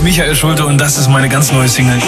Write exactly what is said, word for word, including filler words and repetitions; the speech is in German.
Michael Schulte und das ist meine ganz neue Single